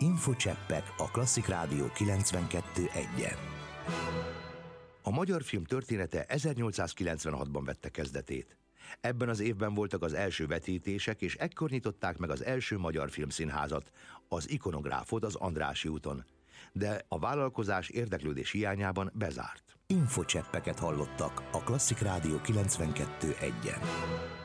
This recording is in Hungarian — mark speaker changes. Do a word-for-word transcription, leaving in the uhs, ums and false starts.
Speaker 1: Infocseppek a Klasszik Rádió kilencvenkettő egyen. A magyar film története ezernyolcszázkilencvenhatban vette kezdetét. Ebben az évben voltak az első vetítések, és ekkor nyitották meg az első magyar filmszínházat, az Ikonográfot az Andrássy úton. De a vállalkozás érdeklődés hiányában bezárt. Infocseppeket hallottak a Klasszik Rádió kilencvenkettő egyen.